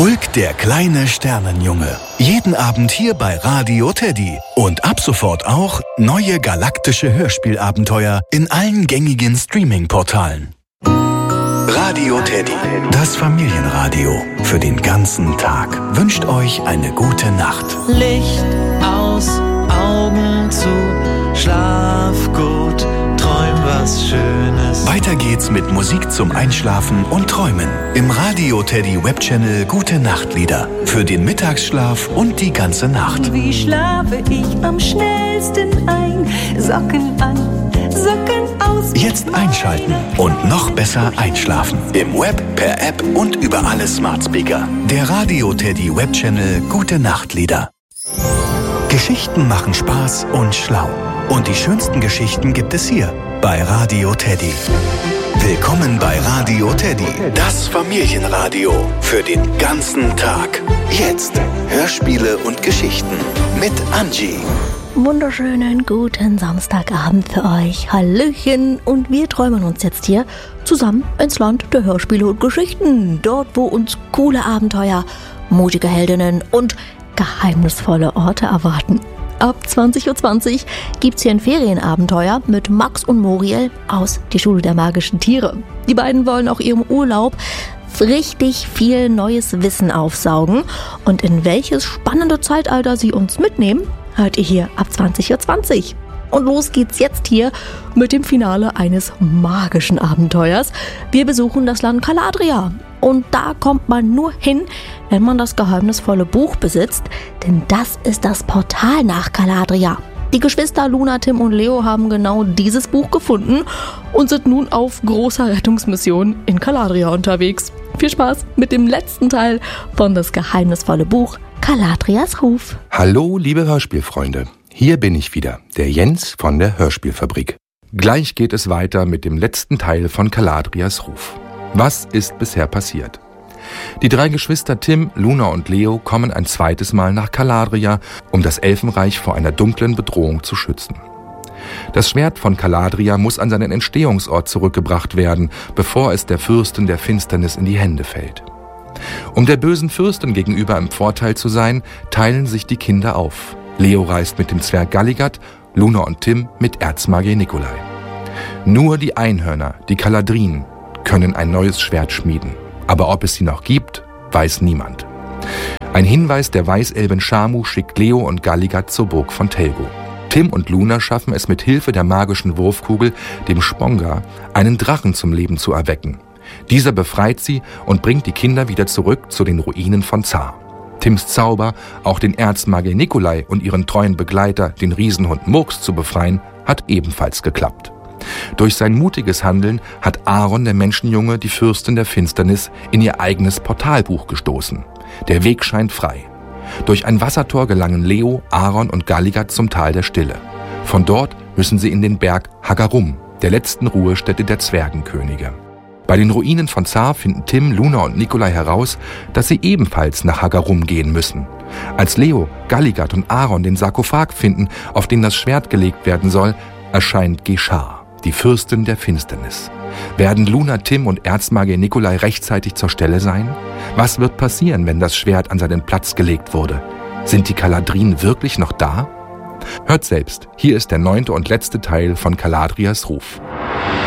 Ulk, der kleine Sternenjunge. Jeden Abend hier bei Radio Teddy. Und ab sofort auch neue galaktische Hörspielabenteuer in allen gängigen Streaming-Portalen. Radio Teddy, das Familienradio für den ganzen Tag, wünscht euch eine gute Nacht. Licht aus, Augen zu, schlaf gut, träum was Schönes. Weiter geht's mit Musik zum Einschlafen und Träumen im Radio Teddy Webchannel Gute Nachtlieder für den Mittagsschlaf und die ganze Nacht. Wie schlafe ich am schnellsten ein? Socken an, Socken aus. Jetzt einschalten und noch besser einschlafen. Im Web, per App und über alle Smart Speaker. Der Radio Teddy Webchannel Gute Nachtlieder. Geschichten machen Spaß und schlau. Und die schönsten Geschichten gibt es hier bei Radio Teddy. Willkommen bei Radio Teddy, das Familienradio für den ganzen Tag. Jetzt Hörspiele und Geschichten mit Angie. Wunderschönen guten Samstagabend für euch. Hallöchen, und wir träumen uns jetzt hier zusammen ins Land der Hörspiele und Geschichten. Dort, wo uns coole Abenteuer, mutige Heldinnen und geheimnisvolle Orte erwarten. Ab 20.20 Uhr gibt's hier ein Ferienabenteuer mit Max und Muriel aus Die Schule der magischen Tiere. Die beiden wollen auch ihrem Urlaub richtig viel neues Wissen aufsaugen. Und in welches spannende Zeitalter sie uns mitnehmen, hört ihr hier ab 20.20 Uhr. Und los geht's jetzt hier mit dem Finale eines magischen Abenteuers. Wir besuchen das Land Caladria. Und da kommt man nur hin, wenn man das geheimnisvolle Buch besitzt. Denn das ist das Portal nach Caladria. Die Geschwister Luna, Tim und Leo haben genau dieses Buch gefunden und sind nun auf großer Rettungsmission in Caladria unterwegs. Viel Spaß mit dem letzten Teil von Das geheimnisvolle Buch Caladrias Ruf. Hallo, liebe Hörspielfreunde. Hier bin ich wieder, der Jens von der Hörspielfabrik. Gleich geht es weiter mit dem letzten Teil von Caladrias Ruf. Was ist bisher passiert? Die drei Geschwister Tim, Luna und Leo kommen ein zweites Mal nach Caladria, um das Elfenreich vor einer dunklen Bedrohung zu schützen. Das Schwert von Caladria muss an seinen Entstehungsort zurückgebracht werden, bevor es der Fürstin der Finsternis in die Hände fällt. Um der bösen Fürstin gegenüber im Vorteil zu sein, teilen sich die Kinder auf. Leo reist mit dem Zwerg Galligat, Luna und Tim mit Erzmagier Nikolai. Nur die Einhörner, die Caladrinen, können ein neues Schwert schmieden. Aber ob es sie noch gibt, weiß niemand. Ein Hinweis der Weißelben Shamu schickt Leo und Galligat zur Burg von Telgo. Tim und Luna schaffen es mit Hilfe der magischen Wurfkugel, dem Sponga, einen Drachen zum Leben zu erwecken. Dieser befreit sie und bringt die Kinder wieder zurück zu den Ruinen von Zar. Tims Zauber, auch den Erzmagier Nikolai und ihren treuen Begleiter, den Riesenhund Murks, zu befreien, hat ebenfalls geklappt. Durch sein mutiges Handeln hat Aaron, der Menschenjunge, die Fürstin der Finsternis, in ihr eigenes Portalbuch gestoßen. Der Weg scheint frei. Durch ein Wassertor gelangen Leo, Aaron und Galligat zum Tal der Stille. Von dort müssen sie in den Berg Hagarum, der letzten Ruhestätte der Zwergenkönige. Bei den Ruinen von Zar finden Tim, Luna und Nikolai heraus, dass sie ebenfalls nach Hagarum gehen müssen. Als Leo, Galligat und Aaron den Sarkophag finden, auf den das Schwert gelegt werden soll, erscheint Geschar, die Fürstin der Finsternis. Werden Luna, Tim und Erzmagier Nikolai rechtzeitig zur Stelle sein? Was wird passieren, wenn das Schwert an seinen Platz gelegt wurde? Sind die Caladrinen wirklich noch da? Hört selbst, hier ist der 9. und letzte Teil von Caladrias Ruf.